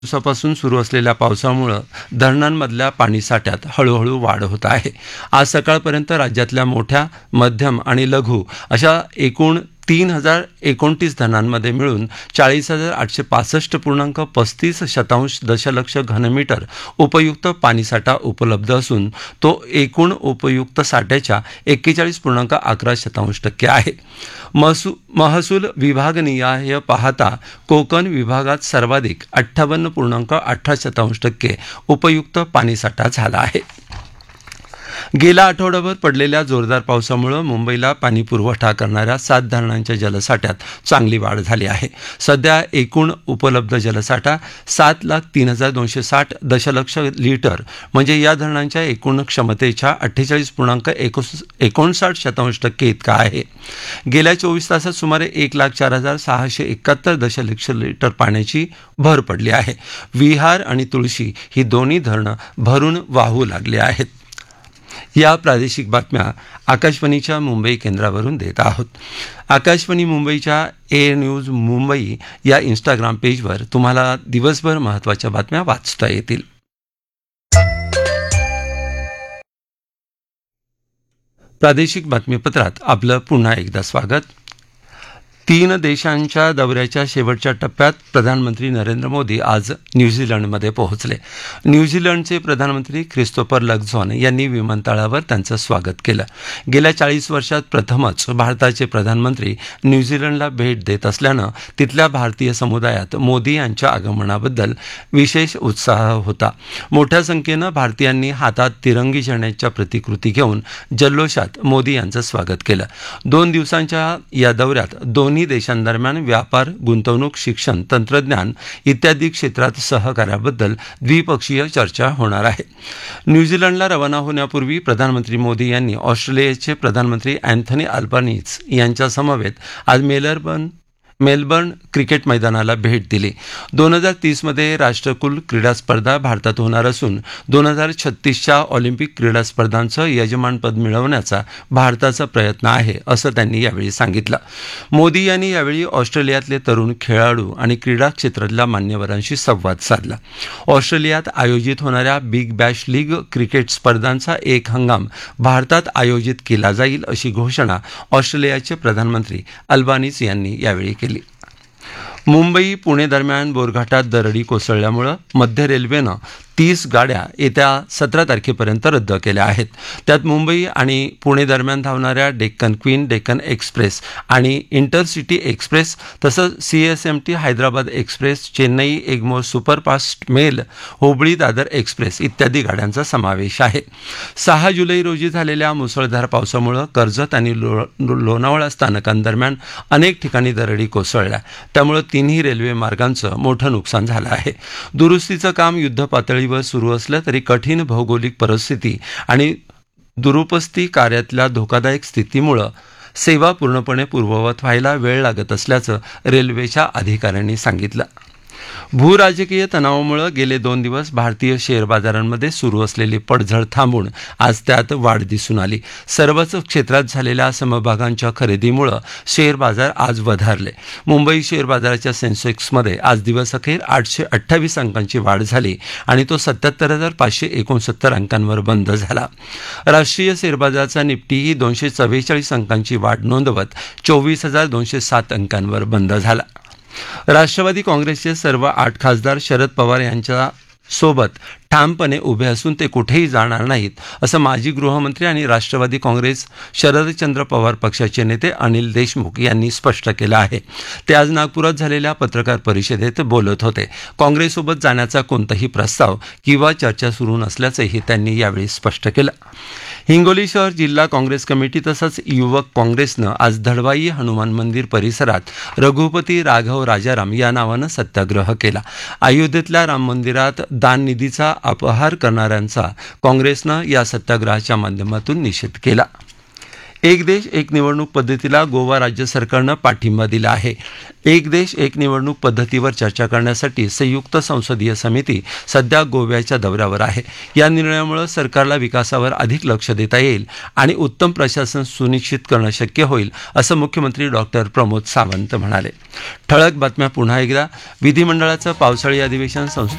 दिवसापासून सुरू असलेल्या पावसामुळं धरणांमधल्या पाणीसाठ्यात हळूहळू वाढ होत आहे. आज सकाळपर्यंत राज्यातल्या मोठ्या, मध्यम आणि लघु अशा एकूण 3029 धरणांमध्ये मिळून 40,865.35 दशलक्ष घनमीटर उपयुक्त पाणीसाठा उपलब्ध असून तो एकूण उपयुक्त साठ्याच्या 41.11% आहे. महसूल विभागनिहाय पाहता कोकण विभागात सर्वाधिक 58.18% उपयुक्त पाणीसाठा झाला आहे. गेल्या आठवड्याभर पडलेल्या जोरदार पावसामुळे मुंबईला पाणी पुरवठा करणाऱ्या 7 धरणांच्या जलसाठ्यात चांगली वाढ झाली आहे. सध्या एकूण उपलब्ध जलसाठा 7,03,260 दशलक्ष लिटर म्हणजे या धरणांच्या एकूण क्षमतेच्या 48.59% इतका आहे. गेल्या 24 तासात सुमारे 1,04,671 दशलक्ष लिटर पाण्याची भर पडली आहे. विहार आणि तुळशी ही दोन्ही धरणं भरून वाहू लागली आहेत. या प्रादेशिक बातम्या आकाशवाणीच्या मुंबई केंद्रावरून देत आहोत. आकाशवाणी मुंबईच्या ए न्यूज मुंबई या इंस्टाग्राम पेजवर तुम्हाला दिवसभर महत्त्वाच्या बातम्या वाचता येतील. प्रादेशिक बातमीपत्रात आपलं पुन्हा एकदा स्वागत. 3 देशांच्या दौऱ्याच्या शेवटच्या टप्प्यात प्रधानमंत्री नरेंद्र मोदी आज न्यूझीलंडमध्ये पोहोचले. न्यूझीलंडचे प्रधानमंत्री ख्रिस्तोफर लक्झॉन यांनी विमानतळावर त्यांचं स्वागत केलं. गेल्या 40 वर्षात प्रथमच भारताचे प्रधानमंत्री न्यूझीलंडला भेट देत असल्यानं तिथल्या भारतीय समुदायात मोदी यांच्या आगमनाबद्दल विशेष उत्साह होता. मोठ्या संख्येनं भारतीयांनी हातात तिरंगी झेंड्याच्या प्रतिकृती घेऊन जल्लोषात मोदी यांचं स्वागत केलं. 2 दिवसांच्या या दौऱ्यात दोन्ही देशांदरम्यान व्यापार, गुंतवणूक, शिक्षण, तंत्रज्ञान इत्यादी क्षेत्रात सहकार्याबद्दल द्विपक्षीय चर्चा होणार आहे. न्यूझीलंडला रवाना होण्यापूर्वी प्रधानमंत्री मोदी यांनी ऑस्ट्रेलियाचे प्रधानमंत्री अँथनी अल्बानीज यांच्या समवेत आज मेलबर्न क्रिकेट मैदानाला भेट दिली. 2030मध्ये राष्ट्रकुल क्रीडा स्पर्धा भारतात होणार असून 2036च्या ऑलिम्पिक क्रीडा स्पर्धांचं यजमानपद मिळवण्याचा भारताचा प्रयत्न आहे असं त्यांनी यावेळी सांगितलं. मोदी यांनी यावेळी ऑस्ट्रेलियातले तरुण खेळाडू आणि क्रीडा क्षेत्रातल्या मान्यवरांशी संवाद साधला. ऑस्ट्रेलियात आयोजित होणाऱ्या बिग बॅश लीग क्रिकेट स्पर्धांचा एक हंगाम भारतात आयोजित केला जाईल अशी घोषणा ऑस्ट्रेलियाचे प्रधानमंत्री अल्बानीज यांनी यावेळी केली. मुंबई पुणे दरम्यान बोरघाटात दरडी कोसळल्यामुळं मध्य रेल्वेनं 30 गाड्या येत्या 17 तारखेपर्यंत रद्द केल्या आहेत. त्यात मुंबई आणि पुणे दरम्यान धावणाऱ्या डेक्कन क्वीन, डेक्कन एक्सप्रेस आणि इंटरसिटी एक्सप्रेस तसंच CSMT Hyderabad express, Chennai Egmore superfast mail, Hubli Dadar express इत्यादी गाड्यांचा समावेश आहे. 6 जुलै रोजी झालेल्या मुसळधार पावसामुळं कर्जत आणि लोणावळा स्थानकांदरम्यान अनेक ठिकाणी दरडी कोसळल्या. त्यामुळं तिन्ही रेल्वे मार्गांचं मोठं नुकसान झालं आहे. दुरुस्तीचं काम युद्धपातळीवर सुरू असलं तरी कठीण भौगोलिक परिस्थिती आणि दुरुपस्ती कार्यातल्या धोकादायक स्थितीमुळं सेवा पूर्णपणे पूर्ववत व्हायला वेळ लागत असल्याचं रेल्वेच्या अधिकाऱ्यांनी सांगितलं. भूराजकीय तणावामुळे गेले 2 दिवस भारतीय शेअर बाजारांमध्ये सुरू असलेली पडझड थांबून आज त्यात वाढ दिसून आली. सर्वच क्षेत्रात झालेल्या समभागांच्या खरेदीमुळे शेअर बाजार आज वधारले. मुंबई शेअर बाजाराच्या सेन्सेक्समध्ये आज दिवसअखेर 828 अंकांची वाढ झाली आणि तो 77,569 अंकांवर बंद झाला. राष्ट्रीय शेअर बाजाराचा निफ्टीही 244 अंकांची वाढ नोंदवत 24,207 अंकांवर बंद झाला. राष्ट्रवादी काँग्रेसचे सर्व 8 खासदार शरद पवार यांच्या सोबत ठामपणे उभे असून ते कुठेही जाणार नाहीत असं माजी गृहमंत्री आणि राष्ट्रवादी काँग्रेस शरदचंद्र पवार पक्षाचे नेते अनिल देशमुख यांनी स्पष्ट केलं आहे. ते आज नागपुरात झालेल्या पत्रकार परिषदेत बोलत होते. काँग्रेससोबत जाण्याचा कोणताही प्रस्ताव किंवा चर्चा सुरू नसल्याचंही त्यांनी यावेळी स्पष्ट केलं. हिंगोली शहर जिल्हा काँग्रेस कमिटी तसंच युवक काँग्रेसनं आज धडवाई हनुमान मंदिर परिसरात रघुपती राघव राजाराम या नावानं सत्याग्रह केला. अयोध्येतल्या राम मंदिरात दान निधीचा अपहार करणाऱ्यांचा काँग्रेसनं या सत्याग्रहाच्या माध्यमातून निषेध केला. एक देश एक निवडणूक पद्धतीला गोवा राज्य सरकारनं पाठिंबा दिला आहे. एक देश एक निवडणूक पद्धतीवर चर्चा करण्यासाठी संयुक्त संसदीय समिती सध्या गोव्याच्या दौऱ्यावर आहे. या निर्णयामुळे सरकारला विकासावर अधिक लक्ष देता येईल आणि उत्तम प्रशासन सुनिश्चित करणं शक्य होईल, असं मुख्यमंत्री डॉक्टर प्रमोद सावंत म्हणाले. ठळक बातम्या पुन्हा एकदा. विधिमंडळाचं पावसाळी अधिवेशन